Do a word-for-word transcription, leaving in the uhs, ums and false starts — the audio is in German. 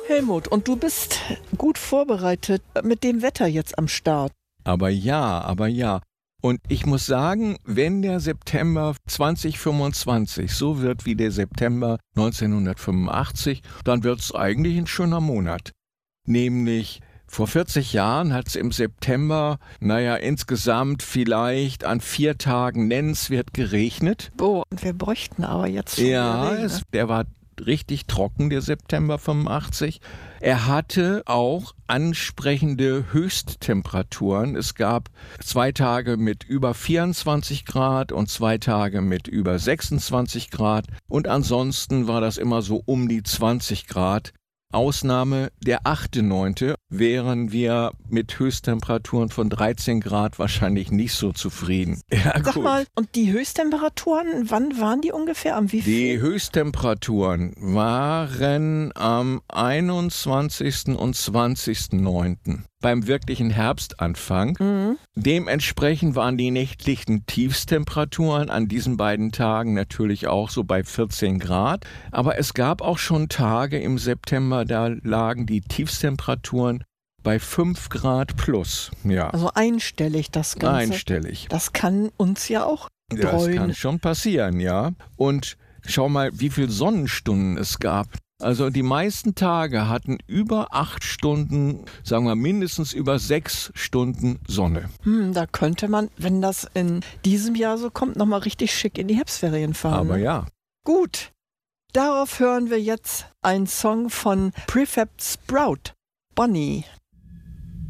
Helmut, und du bist gut vorbereitet mit dem Wetter jetzt am Start. Aber ja, aber ja. Und ich muss sagen, wenn der September zwanzig fünfundzwanzig so wird wie der September neunzehnhundertfünfundachtzig, dann wird es eigentlich ein schöner Monat. Nämlich vor vierzig Jahren hat es im September, naja, insgesamt vielleicht an vier Tagen nennenswert geregnet. Boah, wir bräuchten aber jetzt schon Ja, Regen, es, ne? der war richtig trocken, der September fünfundachtzig. Er hatte auch ansprechende Höchsttemperaturen. Es gab zwei Tage mit über vierundzwanzig Grad und zwei Tage mit über sechsundzwanzig Grad. Und ansonsten war das immer so um die zwanzig Grad. Ausnahme der achte neunte wären wir mit Höchsttemperaturen von dreizehn Grad wahrscheinlich nicht so zufrieden. Ja, Sag gut. mal, und die Höchsttemperaturen, wann waren die ungefähr? Am wie viel? Die Höchsttemperaturen waren am einundzwanzigsten und zwanzigsten neunten beim wirklichen Herbstanfang. Mhm. Dementsprechend waren die nächtlichen Tiefstemperaturen an diesen beiden Tagen natürlich auch so bei vierzehn Grad. Aber es gab auch schon Tage im September, da lagen die Tiefstemperaturen bei fünf Grad plus. Ja, Also einstellig das Ganze. einstellig. Das kann uns ja auch Das dreuen. kann schon passieren, ja. Und schau mal, wie viele Sonnenstunden es gab. Also die meisten Tage hatten über acht Stunden, sagen wir mindestens über sechs Stunden Sonne. Hm, da könnte man, wenn das in diesem Jahr so kommt, nochmal richtig schick in die Herbstferien fahren. Aber ne? ja, Gut, darauf hören wir jetzt einen Song von Prefab Sprout, Bonnie.